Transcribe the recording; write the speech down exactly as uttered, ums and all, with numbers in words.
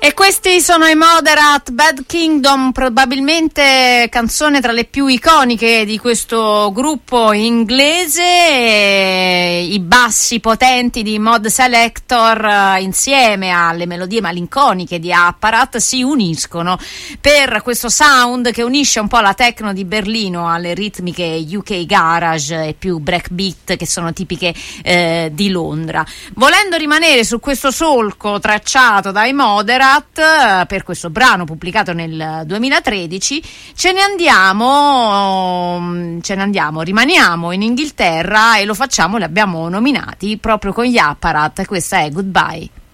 E questi sono i Moderat, Bad Kingdom, probabilmente canzone tra le più iconiche di questo gruppo inglese. I bassi potenti di Mod Selector insieme alle melodie malinconiche di Apparat si uniscono per questo sound che unisce un po' la techno di Berlino alle ritmiche U K garage e più breakbeat che sono tipiche eh, di Londra. Volendo rimanere su questo solco tracciato dai Moderat per questo brano pubblicato nel duemilatredici, ce ne andiamo ce ne andiamo rimaniamo in Inghilterra e lo facciamo, li abbiamo nominati proprio con gli Apparat. Questa è Goodbye.